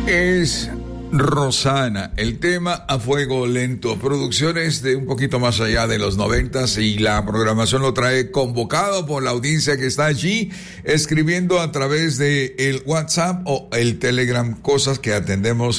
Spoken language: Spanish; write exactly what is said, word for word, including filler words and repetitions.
Es Rosana, el tema A Fuego Lento, producciones de un poquito más allá de los noventas, y la programación lo trae convocado por la audiencia que está allí escribiendo a través de el WhatsApp o el Telegram, cosas que atendemos